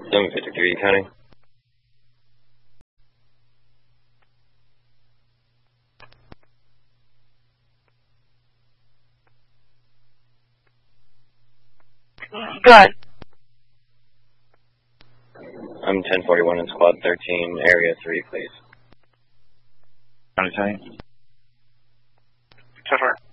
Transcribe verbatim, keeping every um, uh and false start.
seven fifty-three County. Go ahead. I'm ten forty-one in Squad thirteen, Area three, please. County ten. ten four.